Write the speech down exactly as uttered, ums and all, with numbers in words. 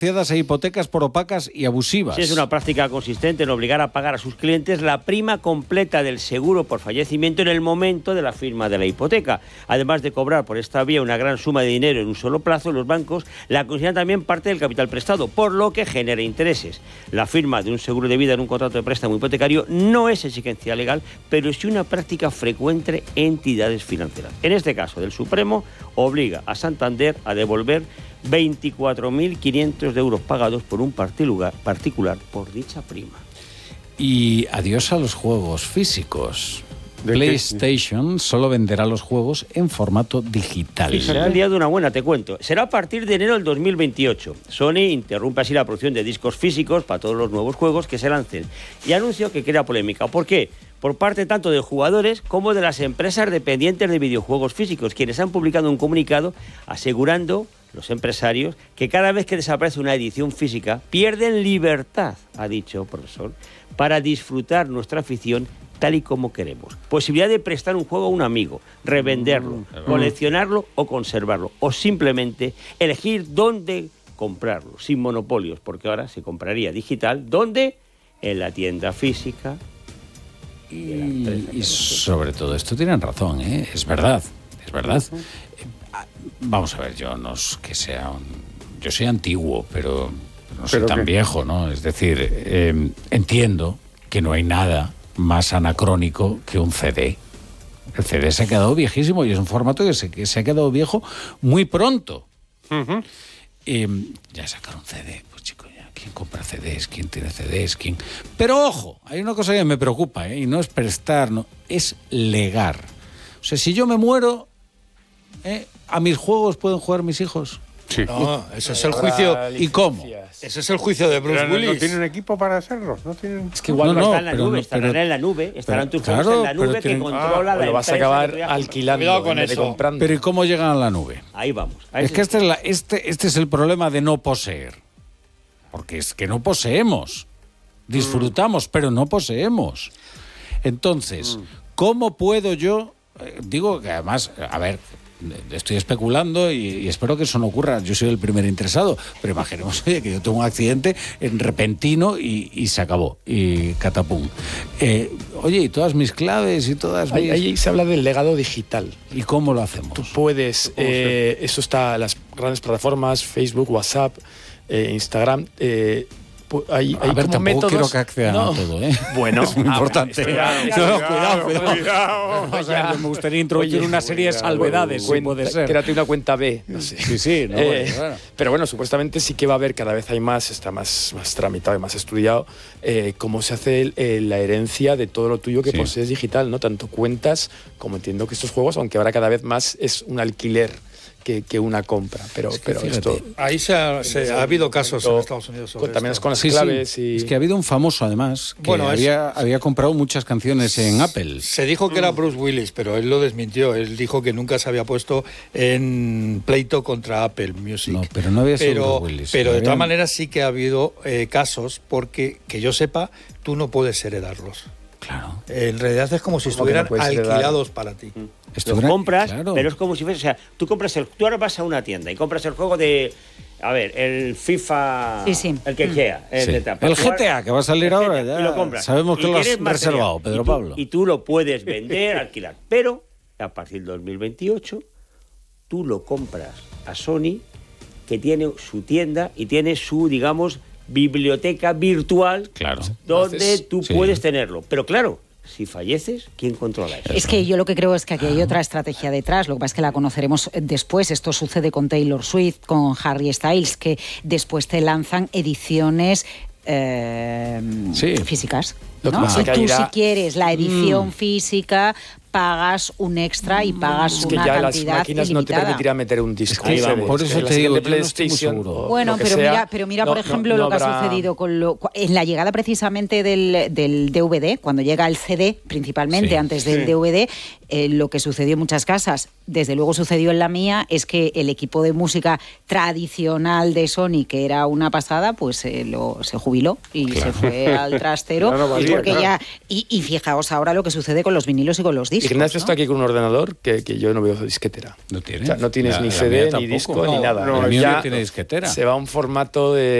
a hipotecas por opacas y abusivas. Sí, es una práctica consistente en obligar a pagar a sus clientes la prima completa del seguro por fallecimiento en el momento de la firma de la hipoteca. Además de cobrar por esta vía una gran suma de dinero en un solo plazo, los bancos la consideran también parte del capital prestado, por lo que genera intereses. La firma de un seguro de vida en un contrato de préstamo hipotecario no es exigencia legal, pero sí una práctica frecuente en entidades financieras. En este caso, el Supremo obliga a Santander a devolver veinticuatro mil quinientos euros pagados por un particular, particular por dicha prima. Y adiós a los juegos físicos. PlayStation solo venderá los juegos en formato digital. Y será el día de una buena, te cuento. Será a partir de enero del dos mil veintiocho. Sony interrumpe así la producción de discos físicos para todos los nuevos juegos que se lancen. Y anuncio que crea polémica. ¿Por qué? Por parte tanto de jugadores como de las empresas dependientes de videojuegos físicos, quienes han publicado un comunicado asegurando, los empresarios, que cada vez que desaparece una edición física, pierden libertad, ha dicho el profesor, para disfrutar nuestra afición tal y como queremos. Posibilidad de prestar un juego a un amigo, revenderlo, mm, coleccionarlo o conservarlo, o simplemente elegir dónde comprarlo, sin monopolios, porque ahora se compraría digital, ¿dónde? En la tienda física. Y, y sobre todo esto tienen razón, ¿eh? Es verdad, es verdad. Uh-huh. Vamos a ver, yo no es que sea un, yo soy antiguo, pero no soy tan qué? viejo, ¿no? Es decir, eh, entiendo que no hay nada más anacrónico que un C D. El C D se ha quedado viejísimo y es un formato que se, que se ha quedado viejo muy pronto. Uh-huh. Eh, ya sacaron C D, pues chicos, ya, ¿quién compra C Ds? ¿Quién tiene C Ds? ¿Quién? Pero ojo, hay una cosa que me preocupa, ¿eh? Y no es prestar, no, es legar. O sea, si yo me muero, ¿eh? ¿A mis juegos pueden jugar mis hijos? Sí. No, ese es el juicio. ¿Y cómo? Ese es el juicio de Bruce pero Willis. No tienen equipo para hacerlo, no tienen. Es que igual no, no, no está en la pero, nube, no, estarán pero, en la nube, estarán tus claro, juegos en la nube que tienen, controla ah, la lo vas a acabar alquilando. Cuidado con eso. comprando. Pero ¿y cómo llegan a la nube? Ahí vamos. Ahí es que este es, la, este, este es el problema de no poseer. Porque es que no poseemos. Disfrutamos, mm. pero no poseemos. Entonces, mm. ¿cómo puedo yo? Eh, digo que además, a ver, estoy especulando y, y espero que eso no ocurra. Yo soy el primer interesado, pero imaginemos, oye, que yo tengo un accidente en repentino y, y se acabó, y catapum. Eh, oye, y todas mis claves y todas mis... Ahí, ahí se habla del legado digital. ¿Y cómo lo hacemos? Tú puedes, eh, eso está en las grandes plataformas, Facebook, WhatsApp, eh, Instagram... Eh, Hay, hay a ver, como tampoco métodos... quiero que accedan no. a todo, ¿eh? Bueno, es muy ah, importante. Cuidado, cuidado, cuidado. cuidado, cuidado. O sea, me gustaría introducir Oye, una serie de salvedades, si puede ser. Créate una cuenta B, no sé. Sí, sí. No, eh, bueno, bueno. Pero bueno, supuestamente sí que va a haber, cada vez hay más, está más, más tramitado y más estudiado, eh, cómo se hace el, eh, la herencia de todo lo tuyo que sí. posees digital, ¿no? Tanto cuentas como entiendo que estos juegos, aunque ahora cada vez más es un alquiler Que, que una compra, pero, es que pero esto... Ahí se ha, se ha habido casos en Estados Unidos sobre con, también esto. es con las sí, claves sí. y... Es que ha habido un famoso, además, que bueno, había, es... había comprado muchas canciones en Apple. Se dijo que era Bruce Willis, pero él lo desmintió. Él dijo que nunca se había puesto en pleito contra Apple Music. No, pero no había sido pero, Bruce Willis. Pero de había... todas maneras sí que ha habido eh, casos porque, que yo sepa, tú no puedes heredarlos. Claro. En realidad es como si estuvieran no alquilados heredar? Para ti. Los compras, claro. Pero es como si fuese, o sea, tú compras el, tú ahora vas a una tienda y compras el juego de, a ver, el FIFA, sí, sí. el que mm. sea, el, sí. de el G T A que va a salir ahora, ya y lo compras. Sabemos que y lo has reservado, Pedro y tú, Pablo. Y tú lo puedes vender, alquilar, pero a partir del dos mil veintiocho tú lo compras a Sony, que tiene su tienda y tiene su, digamos, biblioteca virtual, claro. donde Haces, tú sí. puedes tenerlo, pero claro. Si falleces, ¿quién controla eso? Es que yo lo que creo es que aquí hay otra estrategia detrás, lo que pasa es que la conoceremos después. Esto sucede con Taylor Swift, con Harry Styles, que después te lanzan ediciones eh, sí. físicas. Lo que ¿no? pasa Y que tú irá... si quieres la edición mm. física, pagas un extra y pagas es que una ya cantidad las máquinas ilimitada. no te permitirán meter un disco. Es que vamos, por eso te digo, de yo no PlayStation, estoy muy seguro. Bueno, pero sea, mira, pero mira, no, por ejemplo, no, no lo que habrá... ha sucedido con lo, en la llegada precisamente del, del D V D, cuando llega el C D, principalmente sí. antes del sí. D V D, eh, lo que sucedió en muchas casas, desde luego sucedió en la mía, es que el equipo de música tradicional de Sony, que era una pasada, pues eh, lo, se jubiló y claro. se fue al trastero. Claro, valía, porque claro. ya y, y fijaos ahora lo que sucede con los vinilos y con los discos. Ignacio ¿no? está aquí con un ordenador que, que yo no veo disquetera. ¿No tienes? O sea, no tienes la, ni la C D, ni disco, no, ni nada. No, el mío no tiene disquetera. Se va a un formato de